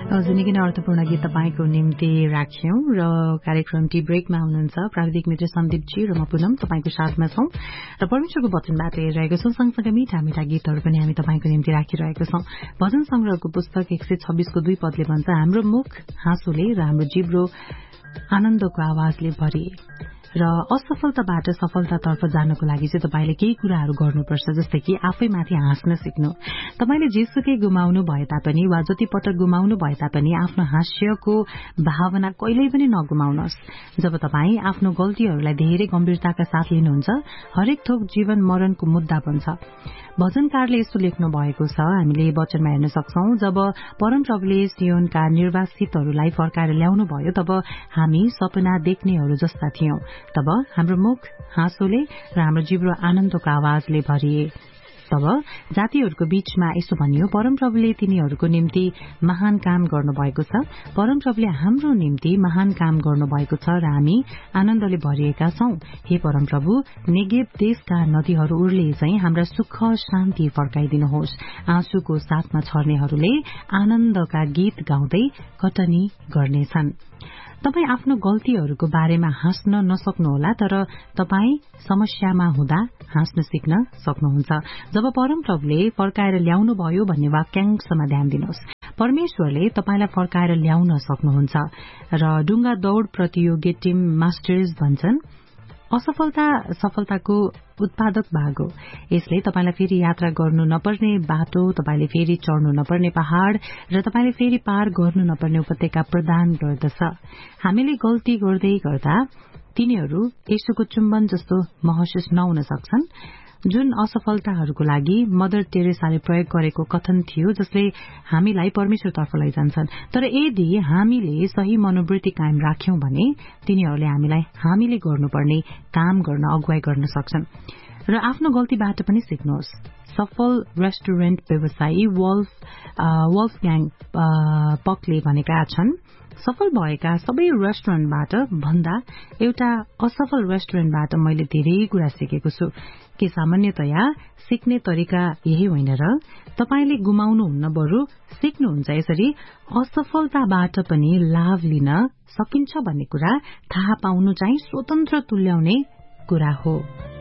निकै नै अर्थपूर्ण गीत तपाईको निम्ति राख्यौं र कार्यक्रम टी ब्रेकमा हुनुहुन्छ प्राविधिक मित्र सन्दीपजी र म पुनम तपाईको साथमा छौं र परमेश्वरको वचनबाट हेरिरहेको छौं। सँगसँगै मीठा मीठा गीतहरू पनि हामी तपाईको निम्ति राखिरहेको छौं। भजन संग्रहको पुस्तक 126 को 2 पदले भन्छ, हाम्रो मुख हाँसोले र हाम्रो जिब्रो आनन्दको आवाजले भरिए। र असफलताबाट सफलतातर्फ जानको लागि चाहिँ तपाईले केही कुराहरू गर्नुपर्छ, जस्तै कि आफैमाथि हाँस्न सिक्नु। तपाईले जेसुकै गुमाउनु भए तापनि वा जति पटक गुमाउनु भए तापनि आफ्नो हास्यको भावना कहिल्यै पनि नगुमाउनुहोस्। जब तपाई आफ्नो गल्तीहरूलाई धेरै गम्भीरताका साथ लिनुहुन्छ, हरेक थोक जीवन मरणको मुद्दा बन्छ। भजनकारले यस्तो लेख्नु भएको छ, हामीले वचनमा हेर्न सक्छौं, जब परमप्रभुले सियोनका निर्वासितहरूलाई फर्काएर ल्याउनु भयो तब हामी सपना देख्नेहरू जस्ता थियौं। तब हाम्रो मुख हाँसोले र हाम्रो जिब्रो आनन्दको आवाजले भरिए। तब जातिहरूको बीचमा यसो भनियो, परमप्रभुले तिनीहरूको निम्ति महान काम गर्नुभएको छ। परमप्रभुले हाम्रो निम्ति महान काम गर्नुभएको छ र हामी आनन्दले भरिएका छौं। हे परमप्रभु, नेगेव देशका नदीहरू उर्ले चाहिँ हाम्रा सुख शान्ति फर्काइदिनुहोस्। आँसुको साथमा छर्नेहरूले आनन्दका गीत गाउँदै कटनी गर्नेछन्। तपाई आफ्नो गल्तीहरूको बारेमा हाँस्न नसक्नुहोला, तर तपाई समस्यामा हुँदा हाँस्न सिक्न सक्नुहुन्छ। जब परमप्रभुले फर्काएर ल्याउनु भयो भन्ने वाक्यांशमा ध्यान दिनुहोस्। परमेश्वरले तपाईलाई फर्काएर ल्याउन सक्नुहुन्छ। र डुङ्गा दौड़ प्रतियोगी टिम मास्टर्स भन्छन्, असफलता सफलताको उत्पादक भाग हो। यसले तपाईलाई फेरि यात्रा गर्नु नपर्ने बाटो, तपाईले फेरि चढ्नु नपर्ने पहाड़ र तपाईले फेरि पार गर्नु नपर्ने उपत्यका प्रदान गर्दछ। हामीले गल्ती गर्दै गर्दा तिनीहरू येशूको चुम्बन जस्तो महसुस नहुन सक्छन्, जुन असफलताहरूको लागि मदर टेरेसाले प्रयोग गरेको कथन थियो, जसले हामीलाई परमेश्वरतर्फ लैजान्छन्। तर यदि हामीले सही मनोवृत्ति कायम राख्यौं भने तिनीहरूले हामीलाई हामीले गर्नुपर्ने काम गर्न अगुवाई गर्न सक्छन्। र आफ्नो गल्तीबाट पनि सिक्नुहोस्। सफल रेस्टुरेन्ट व्यवसायी वल्फग्याङ पकले भनेका छन्, सफल भएका सबै रेस्टुरेन्टबाट भन्दा एउटा असफल रेस्टुरेन्टबाट मैले धेरै कुरा सिकेको छु। के सामान्यतया सिक्ने तरिका यही होइन र? तपाईले गुमाउनुहुन्न, बरु सिक्नुहुन्छ यसरी असफलताबाट पनि लाभ लिन सकिन्छ भन्ने कुरा थाहा पाउनु चाहिँ स्वतन्त्र तुल्याउने कुरा हो।